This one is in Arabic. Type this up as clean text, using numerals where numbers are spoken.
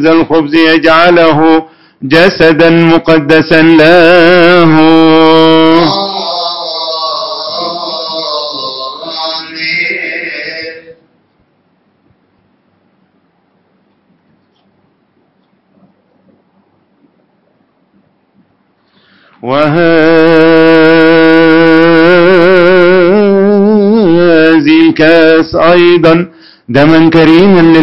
خبز الخبز يجعله جسدا مقدسا له. وهذه الكاس أيضا دما كريما